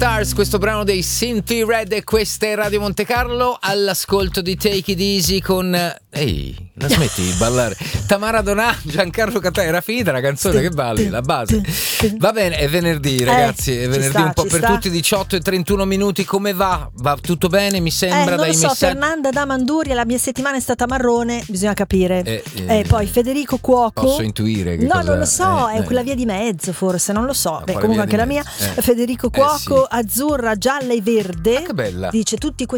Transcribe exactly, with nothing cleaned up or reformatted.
Stars, questo brano dei Simply Red, e questa è Radio Monte Carlo, all'ascolto di Take It Easy con... Ehi, la smetti di ballare? Tamara Donà, Giancarlo Catà, era finita la canzone, che balli, la base. Va bene, è venerdì ragazzi, eh, è venerdì sta, un po' per sta. tutti, diciotto e trentuno minuti, come va? Va tutto bene, mi sembra, eh, non dai lo so, messaggi. Fernanda da Manduria, la mia settimana è stata marrone, bisogna capire. Eh, eh, eh, poi Federico Cuoco. Posso intuire che No, cosa... non lo so, eh, è eh. quella via di mezzo forse, non lo so. Ma Beh, quale comunque via anche di la mezzo? mia. Eh. Federico Eh, Cuoco, sì. azzurra, gialla e verde. Ah, che bella. Dice tutti